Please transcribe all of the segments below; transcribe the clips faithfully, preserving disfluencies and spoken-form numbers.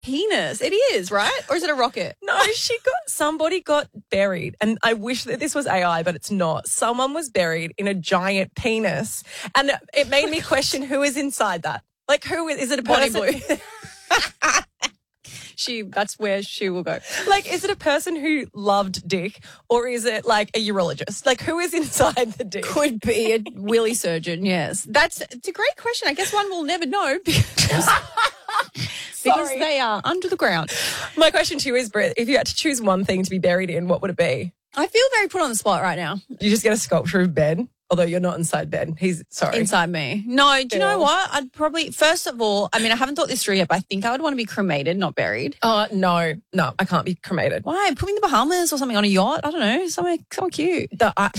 penis. It is, right? Or is it a rocket? No, she got, somebody got buried. And I wish that this was A I, but it's not. Someone was buried in a giant penis. And it made me question who is inside that. Like, who is, is it a Bonnie person? Blue. She, that's where she will go. Like, is it a person who loved dick or is it like a urologist? Like, who is inside the dick? Could be a willy surgeon, yes. That's it's a great question. I guess one will never know because, because they are under the ground. My question to you is, Britt, if you had to choose one thing to be buried in, what would it be? I feel very put on the spot right now. You just get a sculpture of Ben, although you're not inside Ben. He's, sorry. Inside me. No, do you Yeah. know what? I'd probably, first of all, I mean, I haven't thought this through yet, but I think I would want to be cremated, not buried. Oh, no, no, I can't be cremated. Why? Put me in the Bahamas or something on a yacht. I don't know. Somewhere, somewhere cute. The, I,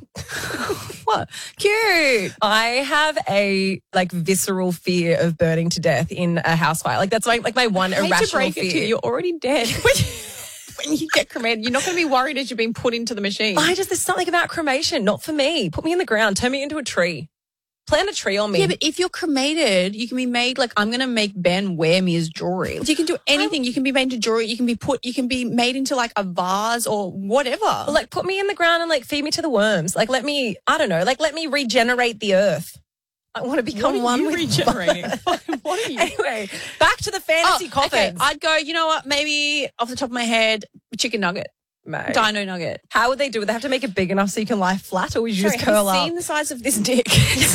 What? Cute. I have a like visceral fear of burning to death in a house fire. Like that's my like my one I hate irrational to break fear. it to you. You're already dead. When you get cremated, you're not going to be worried as you're being put into the machine. I just there's something about cremation, not for me. Put me in the ground, turn me into a tree. Plant a tree on me. Yeah, but if you're cremated, you can be made like I'm going to make Ben wear me as jewelry. You can do anything. You can be made into jewelry. You can be put. You can be made into like a vase or whatever. Well, like put me in the ground and like feed me to the worms. Like let me, I don't know, like let me regenerate the earth. I want to become one with regenerating. What are you? Anyway, back to the fantasy Oh, coffins. okay. I'd go. You know what? Maybe off the top of my head, chicken nugget, Mate. dino nugget. How would they do it? They have to make it big enough so you can lie flat, or would you Sorry, just have curl you up? seen the size of this dick?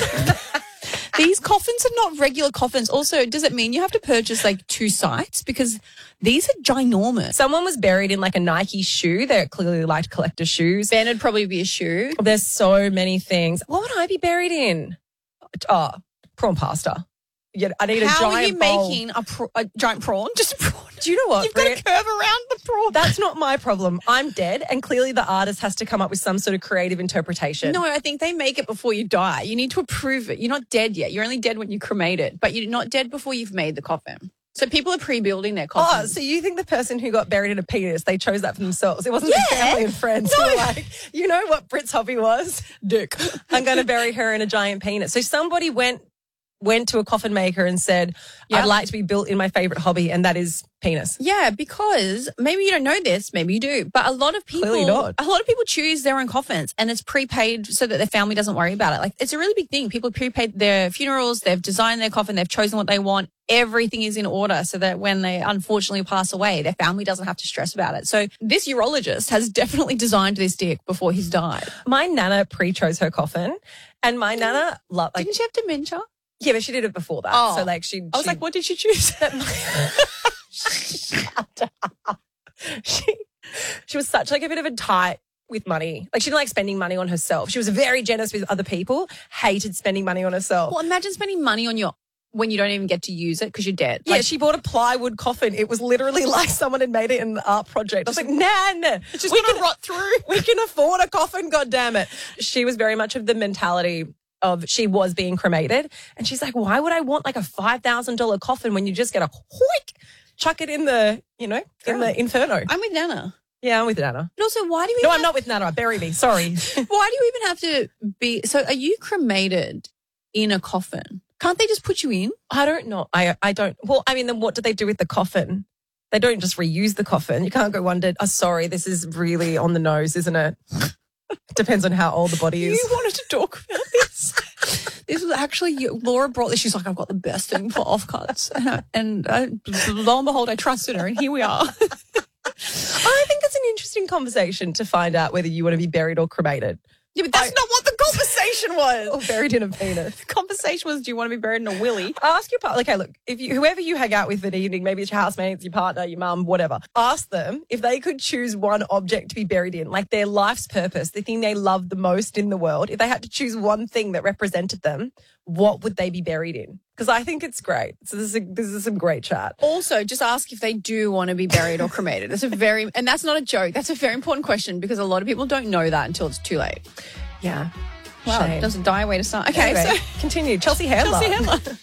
These coffins are not regular coffins. Also, does it mean you have to purchase like two sites? Because these are ginormous. Someone was buried in like a Nike shoe. They clearly liked collector shoes. Ben would probably be a shoe. There's so many things. What would I be buried in? Oh, prawn pasta. Yeah, I need How a giant are you bowl. making a, pro- a giant prawn? Just a prawn. Do you know what, You've got Brit? to curve around the prawn. That's not my problem. I'm dead, and clearly the artist has to come up with some sort of creative interpretation. No, I think they make it before you die. You need to approve it. You're not dead yet. You're only dead when you cremate it, but you're not dead before you've made the coffin. So people are pre-building their Oh, coffins. so you think the person who got buried in a penis, they chose that for themselves? It wasn't Yeah. their family and friends who No. were like, you know what Brit's hobby was? Dick. I'm going to bury her in a giant penis. So somebody went went to a coffin maker and said, Yep. I'd like to be built in my favorite hobby, and that is penis. Yeah, because maybe you don't know this, maybe you do, but a lot of people, Clearly not. a lot of people choose their own coffins, and it's prepaid so that their family doesn't worry about it. Like it's a really big thing. People prepaid their funerals, they've designed their coffin, they've chosen what they want. Everything is in order so that when they unfortunately pass away, their family doesn't have to stress about it. So this urologist has definitely designed this dick before he's died. My nana pre-chose her coffin, and my nana loved, like, Didn't she have dementia? yeah, but she did it before that. Oh. So like she, I was she like, what did she choose? she she was such like a bit of a tight with money. Like she didn't like spending money on herself. She was very generous with other people, hated spending money on herself. Well, imagine spending money on your when you don't even get to use it because you're dead. Yeah, Like, she bought a plywood coffin. It was literally like someone had made it in an art project. I was like, Nan, it's just we gonna can, rot through. we can afford a coffin, God damn it. She was very much of the mentality of she was being cremated. And she's like, why would I want like a five thousand dollars coffin when you just get a hoik, chuck it in the, you know, in the inferno. I'm with Nana. Yeah, I'm with Nana. But also, why do you No, even I'm not with Nana. Bury me. Sorry. have, why do you even have to be so are you cremated in a coffin? Can't they just put you in? I don't know. I I don't. Well, I mean, then what do they do with the coffin? They don't just reuse the coffin. You can't go wonder, oh, sorry, this is really on the nose, isn't it? Depends on how old the body is. You wanted to talk about this. This was actually you. Laura brought this. She's like, I've got the best thing for offcuts. And, I, and I, lo and behold, I trusted her, and here we are. I think that's an interesting conversation to find out whether you want to be buried or cremated. Yeah, but that's I- not what the conversation was. Or buried in a penis. The conversation was, do you want to be buried in a willy? Ask your partner. Okay, look, if you, whoever you hang out with for the evening, maybe it's your housemates, your partner, your mum, whatever. Ask them if they could choose one object to be buried in, like their life's purpose, the thing they love the most in the world. If they had to choose one thing that represented them, what would they be buried in? Because I think it's great. So this is a, this is some great chat. Also, just ask if they do want to be buried or cremated. That's a very, and that's not a joke. That's a very important question because a lot of people don't know that until it's too late. Yeah. Wow, Shame. that's a dire way to start. Okay, Anyway, so continue. Chelsea Handler. Chelsea Handler.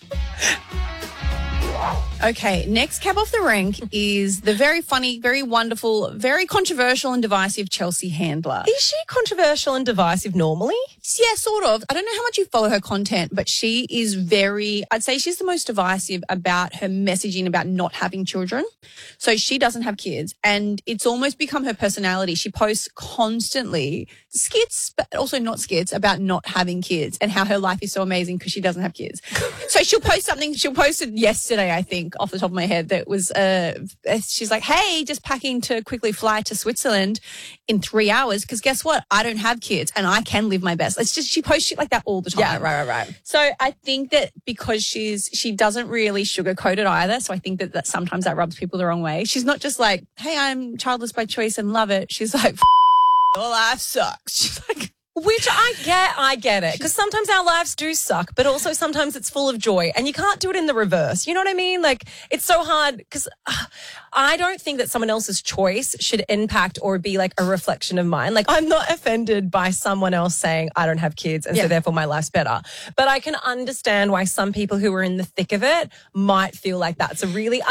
Okay, next cab off the rank is the very funny, very wonderful, very controversial and divisive Chelsea Handler. Is she controversial and divisive normally? Yeah, sort of. I don't know how much you follow her content, but she is very, I'd say she's the most divisive about her messaging about not having children. So she doesn't have kids and it's almost become her personality. She posts constantly skits, but also not skits about not having kids and how her life is so amazing because she doesn't have kids. So she'll post something, she'll post it yesterday, I think, off the top of my head, that was, uh, she's like, hey, just packing to quickly fly to Switzerland in three hours because guess what? I don't have kids and I can live my best. It's just, she posts shit like that all the time. Yeah, right, right, right. So I think that because she's, she doesn't really sugarcoat it either. So I think that, that sometimes that rubs people the wrong way. She's not just like, hey, I'm childless by choice and love it. She's like, F- your life sucks. She's like, Which I get, I get it. Because sometimes our lives do suck, but also sometimes it's full of joy. And you can't do it in the reverse. You know what I mean? Like, it's so hard because uh, I don't think that someone else's choice should impact or be like a reflection of mine. Like, I'm not offended by someone else saying I don't have kids and Yeah. so therefore my life's better. But I can understand why some people who are in the thick of it might feel like that's a really